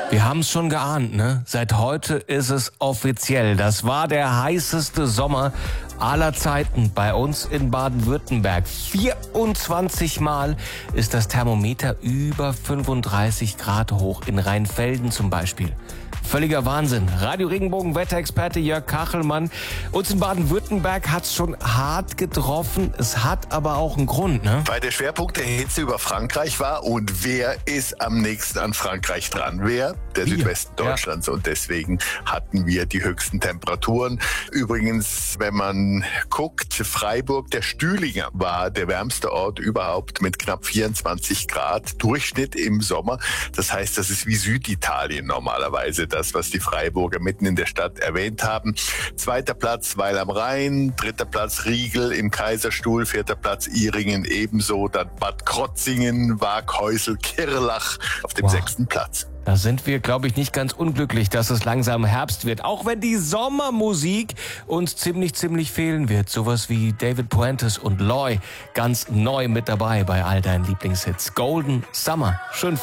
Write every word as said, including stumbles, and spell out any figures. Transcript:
Wir haben es schon geahnt, ne? Seit heute ist es offiziell. Das war der heißeste Sommer aller Zeiten bei uns in Baden-Württemberg. vierundzwanzig Mal ist das Thermometer über fünfunddreißig Grad hoch, in Rheinfelden zum Beispiel. Völliger Wahnsinn. Radio Regenbogen Wetterexperte Jörg Kachelmann. Uns in Baden-Württemberg hat es schon hart getroffen. Es hat aber auch einen Grund, ne? Weil der Schwerpunkt der Hitze über Frankreich war. Und wer ist am nächsten an Frankreich dran? Wer? Der Wir. Südwesten Deutschlands. Ja. Und deswegen hatten wir die höchsten Temperaturen. Übrigens, wenn man guckt, Freiburg, der Stühlinger war der wärmste Ort überhaupt mit knapp vierundzwanzig Grad Durchschnitt im Sommer. Das heißt, das ist wie Süditalien normalerweise, das, was die Freiburger mitten in der Stadt erwähnt haben. Zweiter Platz Weil am Rhein, dritter Platz Riegel im Kaiserstuhl, vierter Platz Ihringen ebenso, dann Bad Krotzingen, Waaghäusel, Kirlach auf dem wow. sechsten Platz. Da sind wir, glaube ich, nicht ganz unglücklich, dass es langsam Herbst wird. Auch wenn die Sommermusik uns ziemlich, ziemlich fehlen wird. Sowas wie David Puentes und Loy ganz neu mit dabei bei all deinen Lieblingshits. Golden Summer. Schön.